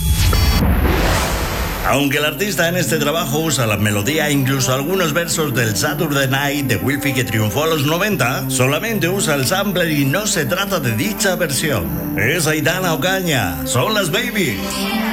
Aunque el artista en este trabajo usa la melodía e incluso algunos versos del Saturday Night de Wilfie que triunfó a los 90, solamente usa el sampler y no se trata de dicha versión. Es Aitana Ocaña, son las Baby.